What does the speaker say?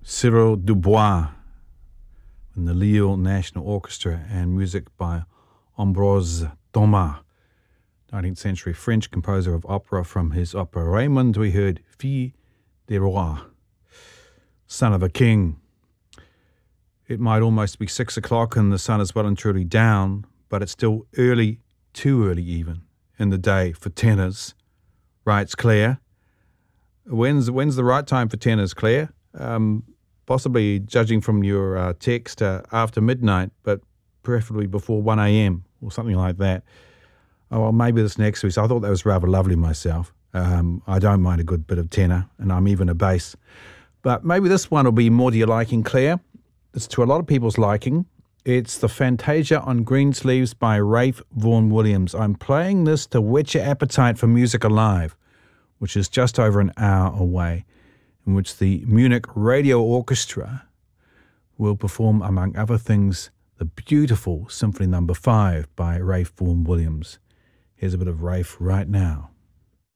Cyril Dubois in the Lille National Orchestra, and music by Ambroise Thomas, 19th century French composer of opera. From his opera Raymond, we heard Fille des Rois, Son of a King. It might almost be 6 o'clock and the sun is well and truly down, but it's still early, too early even, in the day for tenors, writes Claire. When's the right time for tenors, Claire? Possibly, judging from your text, after midnight, but preferably before 1 a.m. or something like that. Oh, well, maybe this next week. So I thought that was rather lovely myself. I don't mind a good bit of tenor, and I'm even a bass. But maybe this one will be more to your liking, Claire. It's to a lot of people's liking. It's the Fantasia on Greensleeves by Ralph Vaughan Williams. I'm playing this to whet your appetite for Music Alive, which is just over an hour away, in which the Munich Radio Orchestra will perform, among other things, the beautiful Symphony No. 5 by Ralph Vaughan Williams. Here's a bit of Ralph right now.